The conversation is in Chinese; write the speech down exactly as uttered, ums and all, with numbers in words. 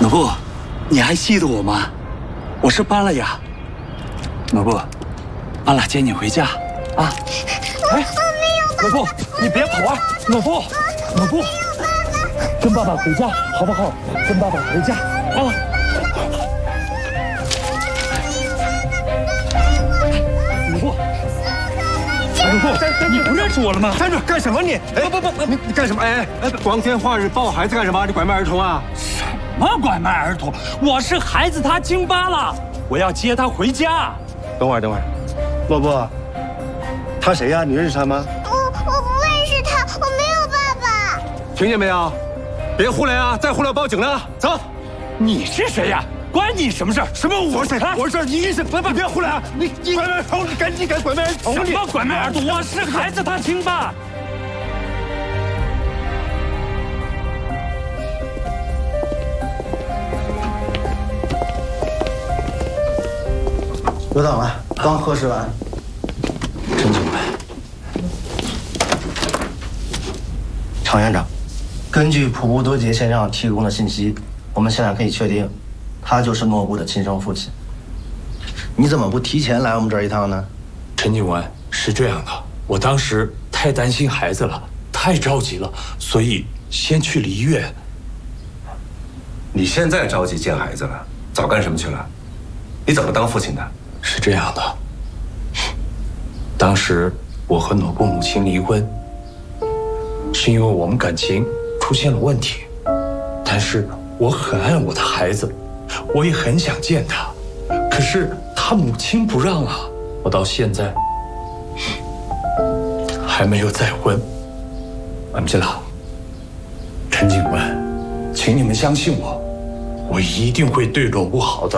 老布，你还记得我吗？我是巴拉雅。老布，巴拉接你回家啊！哎，老布，你别跑啊！老布，老布，跟爸爸回家好不好？跟爸爸回家啊！老布，老布，你不认识我了吗？ 站住！干什么你？哎，不不不，你你干什么？哎哎，光天化日抱孩子干什么？你拐卖儿童啊？ 什么拐卖儿童？我是孩子他亲爸了，我要接他回家。 等会儿等会儿，洛布，他谁呀？你认识他吗？ 我我不认识他，我没有爸爸。 听见没有？别胡来啊！再胡来报警了。走。 你是谁呀？关你什么事儿？什么我是我是你是不不别胡来啊！你你拐卖儿童，你赶紧赶拐卖儿童！ 什么拐卖儿童？我是孩子他亲爸。 有档了，刚核实完。 陈警官， 常院长，根据普布多杰先生提供的信息，我们现在可以确定，他就是诺布的亲生父亲。你怎么不提前来我们这儿一趟呢？ 陈警官，是这样的，我当时太担心孩子了，太着急了，所以先去了医院。 你现在着急见孩子了，早干什么去了？你怎么当父亲的？ 是这样的，当时我和诺布母亲离婚，是因为我们感情出现了问题，但是我很爱我的孩子，我也很想见他，可是他母亲不让啊，我到现在还没有再婚。安吉拉，陈警官，请你们相信我，我一定会对诺布好的。